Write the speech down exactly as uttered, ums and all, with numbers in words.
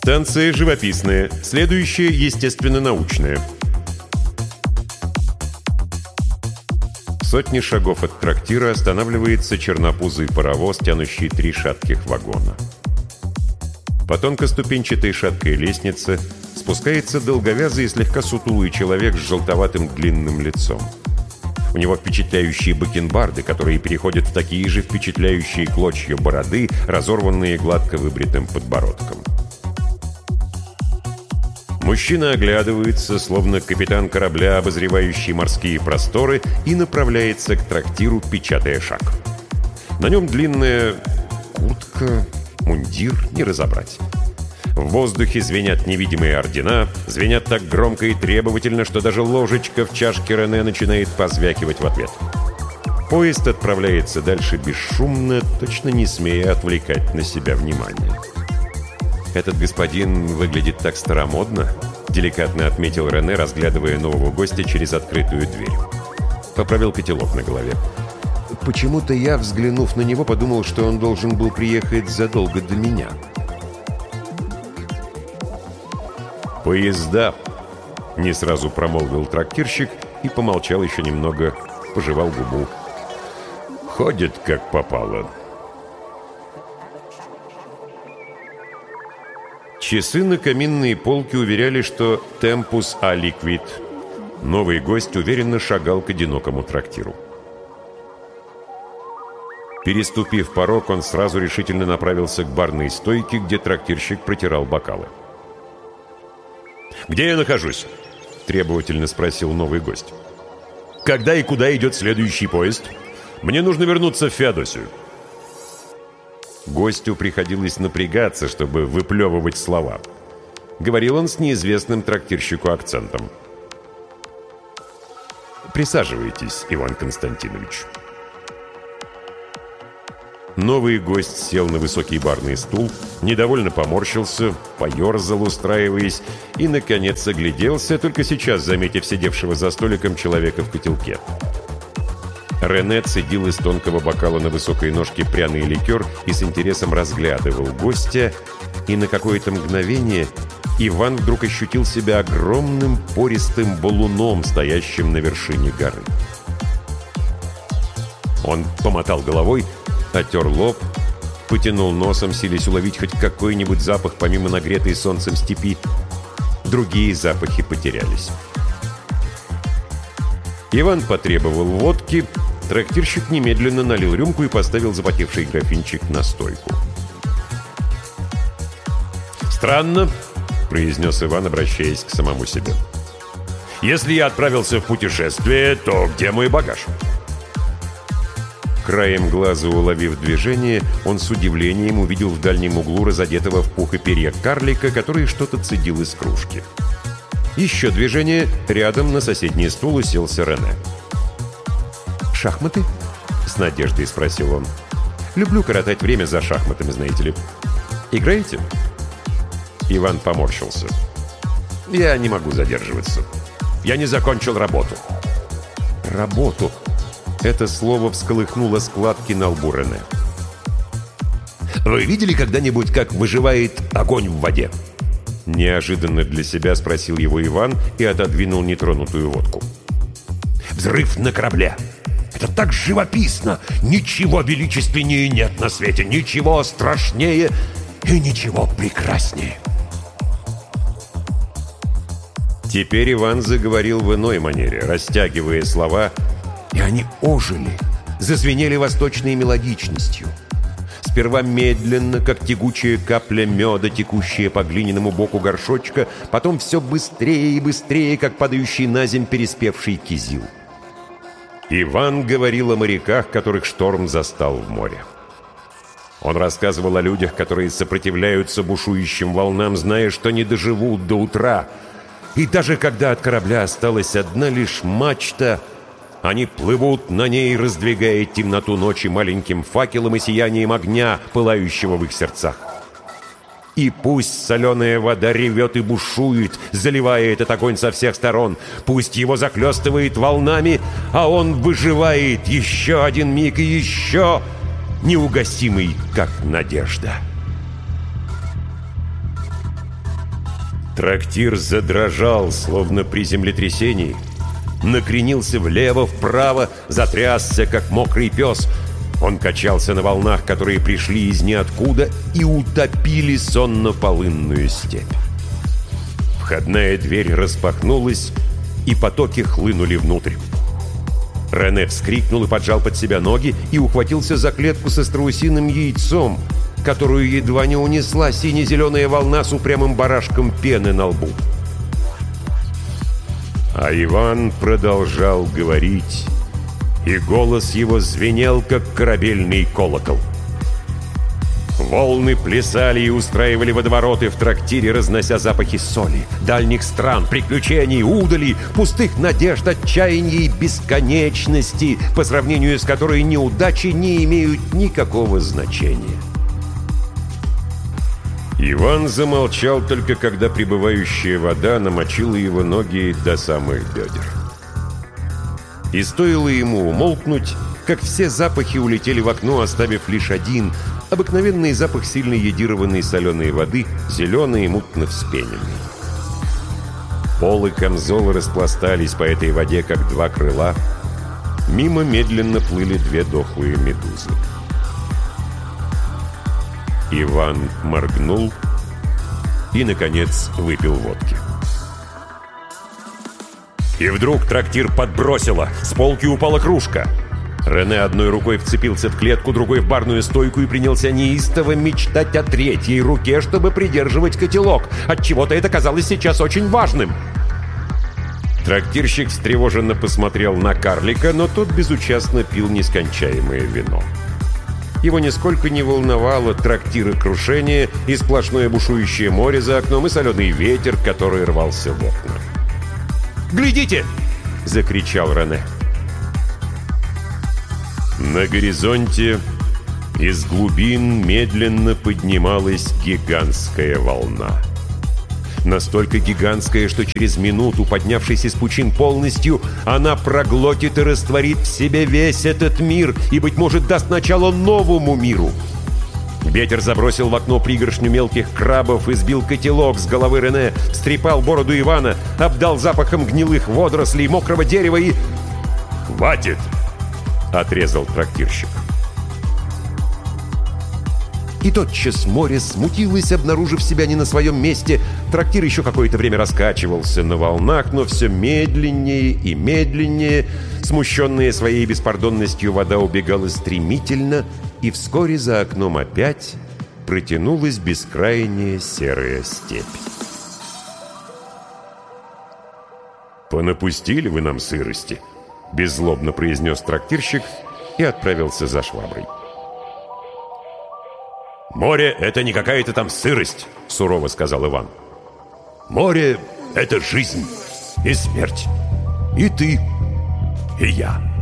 Станция живописная. Следующая естественно-научная. В сотне шагов от трактира останавливается чернопузый паровоз, тянущий три шатких вагона. По тонкоступенчатой шаткой лестнице спускается долговязый и слегка сутулый человек с желтоватым длинным лицом. У него впечатляющие бакенбарды, которые переходят в такие же впечатляющие клочья бороды, разорванные гладко выбритым подбородком. Мужчина оглядывается, словно капитан корабля, обозревающий морские просторы, и направляется к трактиру, печатая шаг. На нем длинная куртка, мундир, не разобрать. В воздухе звенят невидимые ордена, звенят так громко и требовательно, что даже ложечка в чашке Рене начинает позвякивать в ответ. Поезд отправляется дальше бесшумно, точно не смея отвлекать на себя внимание. «Этот господин выглядит так старомодно», — деликатно отметил Рене, разглядывая нового гостя через открытую дверь. Поправил котелок на голове. «Почему-то я, взглянув на него, подумал, что он должен был приехать задолго до меня». «Поезда», — не сразу промолвил трактирщик и помолчал еще немного, пожевал губу. «Ходит, как попало». Часы на каминной полке уверяли, что «темпус а ликвид». Новый гость уверенно шагал к одинокому трактиру. Переступив порог, он сразу решительно направился к барной стойке, где трактирщик протирал бокалы. «Где я нахожусь?» — требовательно спросил новый гость. «Когда и куда идет следующий поезд? Мне нужно вернуться в Феодосию». Гостю приходилось напрягаться, чтобы выплевывать слова. Говорил он с неизвестным трактирщику акцентом. «Присаживайтесь, Иван Константинович». Новый гость сел на высокий барный стул, недовольно поморщился, поерзал, устраиваясь, и, наконец, огляделся, только сейчас заметив сидевшего за столиком человека в котелке. Рене цедил из тонкого бокала на высокой ножке пряный ликер и с интересом разглядывал гостя, и на какое-то мгновение Иван вдруг ощутил себя огромным пористым балуном, стоящим на вершине горы. Он помотал головой, отер лоб, потянул носом, силясь уловить хоть какой-нибудь запах помимо нагретой солнцем степи. Другие запахи потерялись. Иван потребовал водки, трактирщик немедленно налил рюмку и поставил запотевший графинчик на стойку. «Странно», — произнес Иван, обращаясь к самому себе. «Если я отправился в путешествие, то где мой багаж?» Краем глаза уловив движение, он с удивлением увидел в дальнем углу разодетого в пух и перья карлика, который что-то цедил из кружки. Еще движение, рядом на соседний стул уселся Рене. «Шахматы?» — с надеждой спросил он. «Люблю коротать время за шахматами, знаете ли. Играете?» Иван поморщился. «Я не могу задерживаться. Я не закончил работу». «Работу?» Это слово всколыхнуло складки на лбу Рене. «Вы видели когда-нибудь, как выживает огонь в воде?» Неожиданно для себя спросил его Иван и отодвинул нетронутую водку. «Взрыв на корабле! Это так живописно! Ничего величественнее нет на свете, ничего страшнее и ничего прекраснее!» Теперь Иван заговорил в иной манере, растягивая слова, и они ожили, зазвенели восточной мелодичностью. Сперва медленно, как тягучая капля меда, текущая по глиняному боку горшочка, потом все быстрее и быстрее, как падающий на земь переспевший кизил. Иван говорил о моряках, которых шторм застал в море. Он рассказывал о людях, которые сопротивляются бушующим волнам, зная, что не доживут до утра. И даже когда от корабля осталась одна лишь мачта, они плывут на ней, раздвигая темноту ночи маленьким факелом и сиянием огня, пылающего в их сердцах. И пусть соленая вода ревет и бушует, заливая этот огонь со всех сторон, пусть его захлестывает волнами, а он выживает еще один миг и еще, неугасимый, как надежда. Трактир задрожал, словно при землетрясении. Накренился влево-вправо, затрясся, как мокрый пес. Он качался на волнах, которые пришли из ниоткуда и утопили сонно-полынную степь. Входная дверь распахнулась, и потоки хлынули внутрь. Рене вскрикнул и поджал под себя ноги и ухватился за клетку со страусиным яйцом, которую едва не унесла сине-зеленая волна с упрямым барашком пены на лбу. А Иван продолжал говорить, и голос его звенел, как корабельный колокол. Волны плясали и устраивали водовороты в трактире, разнося запахи соли, дальних стран, приключений, удали, пустых надежд, отчаяния и бесконечности, по сравнению с которой неудачи не имеют никакого значения. Иван замолчал только когда прибывающая вода намочила его ноги до самых бедер. И стоило ему умолкнуть, как все запахи улетели в окно, оставив лишь один — обыкновенный запах сильно йодированной соленой воды, зеленый и мутно вспененный. Полы камзола распластались по этой воде, как два крыла. Мимо медленно плыли две дохлые медузы. Иван моргнул и, наконец, выпил водки. И вдруг трактир подбросило, с полки упала кружка. Рене одной рукой вцепился в клетку, другой в барную стойку и принялся неистово мечтать о третьей руке, чтобы придерживать котелок. Отчего-то это казалось сейчас очень важным. Трактирщик встревоженно посмотрел на карлика, но тот безучастно пил нескончаемое вино. Его нисколько не волновало трактирокрушение и сплошное бушующее море за окном и соленый ветер, который рвался в окна. «Глядите!» — закричал Рене. На горизонте из глубин медленно поднималась гигантская волна. Настолько гигантская, что через минуту, поднявшись из пучин полностью, она проглотит и растворит в себе весь этот мир и, быть может, даст начало новому миру. Ветер забросил в окно пригоршню мелких крабов, избил котелок с головы Рене, встрепал бороду Ивана, обдал запахом гнилых водорослей, мокрого дерева и... «Хватит!» — отрезал трактирщик. И тотчас море смутилось, обнаружив себя не на своем месте. Трактир еще какое-то время раскачивался на волнах, но все медленнее и медленнее. Смущенная своей беспардонностью, вода убегала стремительно, и вскоре за окном опять протянулась бескрайняя серая степь. «Понапустили вы нам сырости», — беззлобно произнес трактирщик и отправился за шваброй. «Море — это не какая-то там сырость», — сурово сказал Иван. «Море — это жизнь и смерть. И ты, и я».